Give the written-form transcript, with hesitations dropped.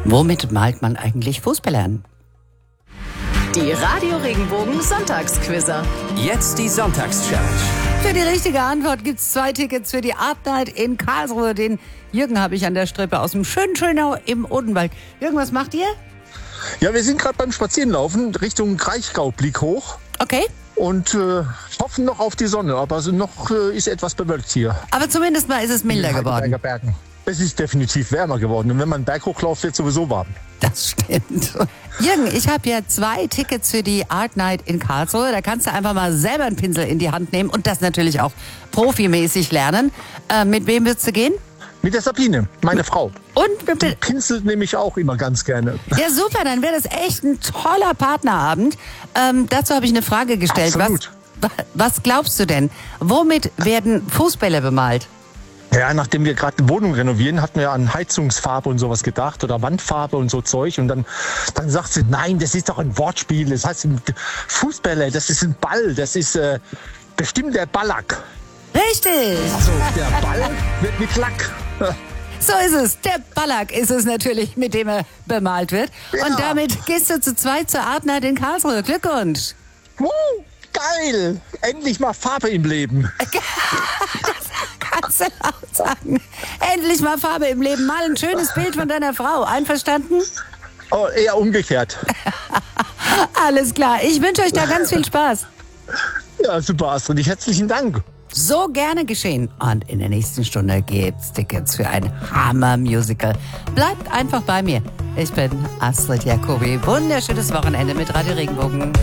Womit malt man eigentlich Fußballer an? Die Radio Regenbogen Sonntagsquizzer. Jetzt die Sonntagschallenge. Für die richtige Antwort gibt es 2 Tickets für die Art Night in Karlsruhe. Den Jürgen habe ich an der Strippe aus dem schönen Schönau im Odenwald. Jürgen, was macht ihr? Ja, wir sind gerade beim Spazierenlaufen Richtung Kraichgau-Blick hoch. Okay. Und hoffen noch auf die Sonne, aber noch ist etwas bewölkt hier. Aber zumindest mal ist es milder geworden. Bergen. Es ist definitiv wärmer geworden und wenn man Berg hochläuft, wird es sowieso warm. Das stimmt. Jürgen, ich habe ja 2 Tickets für die Art Night in Karlsruhe. Da kannst du einfach mal selber einen Pinsel in die Hand nehmen und das natürlich auch profimäßig lernen. Mit wem würdest du gehen? Mit der Sabine, meine Frau. Und Die Pinsel nehme ich auch immer ganz gerne. ja, super, dann wäre das echt ein toller Partnerabend. Dazu habe ich eine Frage gestellt. Absolut. Was glaubst du denn? Womit werden Fußbälle bemalt? Ja, nachdem wir gerade eine Wohnung renovieren, hatten wir an Heizungsfarbe und sowas gedacht oder Wandfarbe und so Zeug. Und dann sagt sie, nein, das ist doch ein Wortspiel. Das heißt Fußbälle, das ist ein Ball, das ist bestimmt der Ballack. Richtig! Also der Ball wird mit Lack. So ist es. Der Ballack ist es natürlich, mit dem er bemalt wird. Ja. Und damit gehst du zu 2 zur Art Night in Karlsruhe. Glückwunsch! Geil! Endlich mal Farbe im Leben. Kannst du laut sagen. Endlich mal Farbe im Leben. Mal ein schönes Bild von deiner Frau. Einverstanden? Oh, eher umgekehrt. Alles klar. Ich wünsche euch da ganz viel Spaß. Ja, super, Astrid. Herzlichen Dank. So gerne geschehen. Und in der nächsten Stunde gibt's Tickets für ein Hammer-Musical. Bleibt einfach bei mir. Ich bin Astrid Jacobi. Wunderschönes Wochenende mit Radio Regenbogen.